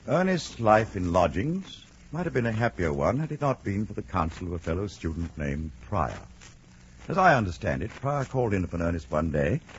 Ernest's life in lodgings might have been a happier one had it not been for the counsel of a fellow student named Pryor. As I understand it, Pryor called in upon Ernest one day